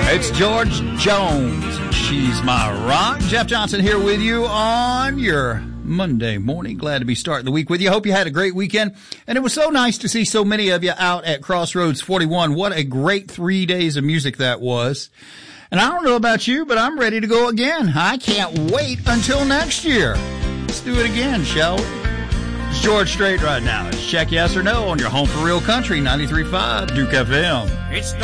It's George Jones. She's my rock. Jeff Johnson here with you on your Monday morning. Glad to be starting the week with you. Hope you had a great weekend. And it was so nice to see so many of you out at Crossroads 41. What a great 3 days of music that was. And I don't know about you, but I'm ready to go again. I can't wait until next year. Let's do it again, shall we? It's George Strait right now. It's Check Yes or No on your home for real country, 93.5 Duke FM. It's